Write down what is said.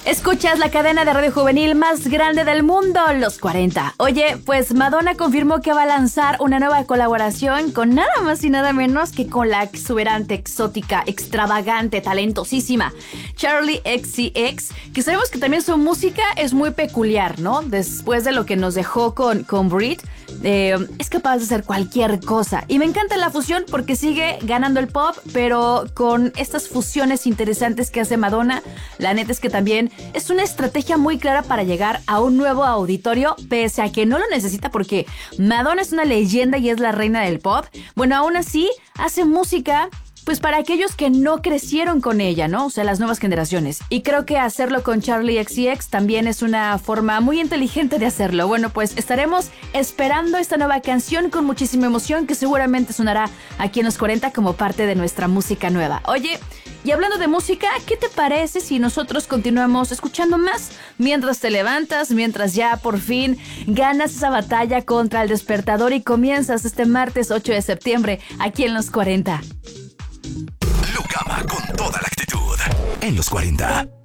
Escuchas la cadena de radio juvenil más grande del mundo, Los 40. Oye, pues Madonna confirmó que va a lanzar una nueva colaboración con nada más y nada menos que con la exuberante, exótica, extravagante, talentosísima Charli XCX, que sabemos que también su música es muy peculiar, ¿no? Después de lo que nos dejó con Brit, es capaz de hacer cualquier cosa. Y me encanta la fusión porque sigue ganando el pop, pero con estas fusiones interesantes que hace Madonna, la neta es que también es una estrategia muy clara para llegar a un nuevo auditorio, pese a que no lo necesita porque Madonna es una leyenda y es la reina del pop. Bueno, aún así hace música pues para aquellos que no crecieron con ella, ¿no? O sea, las nuevas generaciones. Y creo que hacerlo con Charli XCX también es una forma muy inteligente de hacerlo. Bueno, pues estaremos esperando esta nueva canción con muchísima emoción que seguramente sonará aquí en Los 40 como parte de nuestra música nueva. Oye, y hablando de música, ¿qué te parece si nosotros continuamos escuchando más mientras te levantas, mientras ya por fin ganas esa batalla contra el despertador y comienzas este martes 8 de septiembre aquí en Los 40? Lucama con toda la actitud en Los 40.